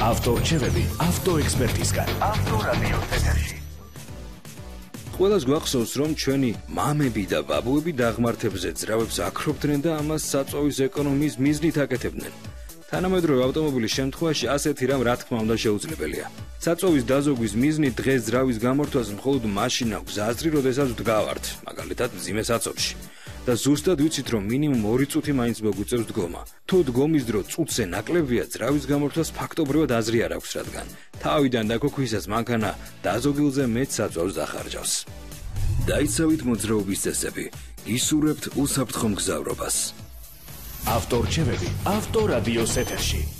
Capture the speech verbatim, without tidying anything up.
ავტორჩევები ავტოექსპერტისგან. ავტორადიო ეთერში. ყველას გვახსოვს, რომ ჩვენი მამები და ბაბუები დაღმართებზე ძრავებს აქრობდნენ და ამას საწვავის ეკონომიის მიზნით აკეთებდნენ. თანამედროვე ავტომობილის შემთხვევაში ასეთი რამ რა თქმა უნდა შეუძლებელია. საწვავის დაზოგვის მიზნით დღეს ძრავის გამორთვას მხოლოდ მაშინ აქვს აზრი, როდესაც ვდგავართ, მაგალითად მძიმე საწვავში. და ზუსტად ვიცით, რომ მინიმუმ ორი წუთი მაინც მოგუწევს დგომა. თუ დგომის დრო წუთზე ნაკლებია, ძრავის გამორთვას ფაქტობრივად აზრი არ აქვს, რადგან თავიდან დაქოქვისას მანქანა დაზოგილზე მეც საწვავს დახარჯავს. დაიცავით მოძრაობის წესები, ისურვებთ უსაფრთხო მგზავრობას. ავტორჩევები ავტორადიოს ეთერში.